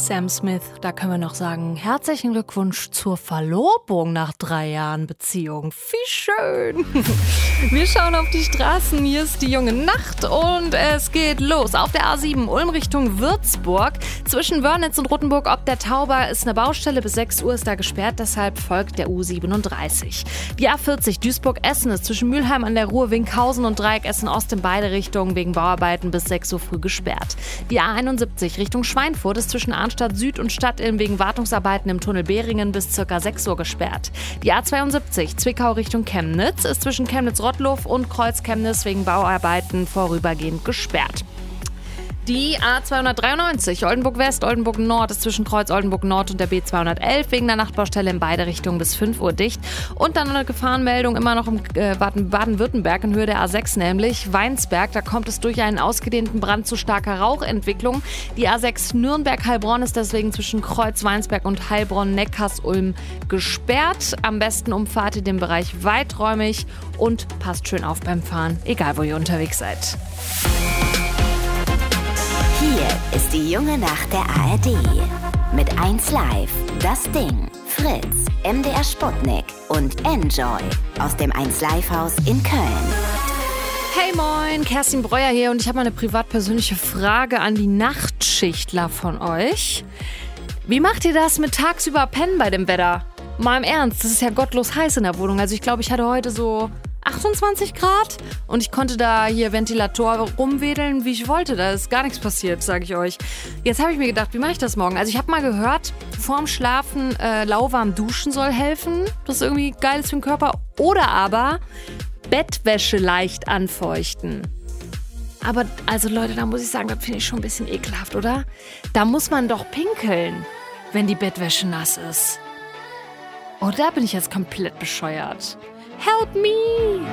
Sam Smith, da können wir noch sagen, herzlichen Glückwunsch zur Verlobung nach 3 Jahren Beziehung. Wie schön. Wir schauen auf die Straßen, hier ist die junge Nacht und es geht los. Auf der A7 Ulm Richtung Würzburg. Zwischen Wörnitz und Rottenburg ob der Tauber ist eine Baustelle. Bis 6 Uhr ist da gesperrt, deshalb folgt der U37. Die A40 Duisburg-Essen ist zwischen Mülheim an der Ruhr, Winkhausen und Dreieck Essen-Ost in beide Richtungen wegen Bauarbeiten bis 6 Uhr früh gesperrt. Die A71 Richtung Schweinfurt ist zwischen Arnstadt Süd und Stadtilm wegen Wartungsarbeiten im Tunnel Behringen bis ca. 6 Uhr gesperrt. Die A72 Zwickau Richtung Chemnitz ist zwischen Chemnitz-Rottluff und Kreuz-Chemnitz wegen Bauarbeiten vorübergehend gesperrt. Die A293 Oldenburg-West, Oldenburg-Nord ist zwischen Kreuz Oldenburg-Nord und der B211 wegen der Nachtbaustelle in beide Richtungen bis 5 Uhr dicht. Und dann eine Gefahrenmeldung immer noch im Baden-Württemberg in Höhe der A6, nämlich Weinsberg. Da kommt es durch einen ausgedehnten Brand zu starker Rauchentwicklung. Die A6 Nürnberg-Heilbronn ist deswegen zwischen Kreuz Weinsberg und Heilbronn-Neckars-Ulm gesperrt. Am besten umfahrt ihr den Bereich weiträumig und passt schön auf beim Fahren, egal wo ihr unterwegs seid. Hier ist die junge Nacht der ARD. Mit 1Live, Das Ding, Fritz, MDR Sputnik und Enjoy aus dem 1Live-Haus in Köln. Hey moin, Kerstin Breuer hier und ich habe mal eine privat-persönliche Frage an die Nachtschichtler von euch. Wie macht ihr das mit tagsüber pennen bei dem Wetter? Mal im Ernst, das ist ja gottlos heiß in der Wohnung. Also ich glaube, ich hatte heute so 28 Grad und ich konnte da hier Ventilator rumwedeln, wie ich wollte. Da ist gar nichts passiert, sage ich euch. Jetzt habe ich mir gedacht, wie mache ich das morgen? Also ich habe mal gehört, vorm Schlafen lauwarm duschen soll helfen. Das ist irgendwie geil ist für den Körper. Oder aber Bettwäsche leicht anfeuchten. Aber also Leute, da muss ich sagen, das finde ich schon ein bisschen ekelhaft, oder? Da muss man doch pinkeln, wenn die Bettwäsche nass ist. Oder bin ich jetzt komplett bescheuert? Help me!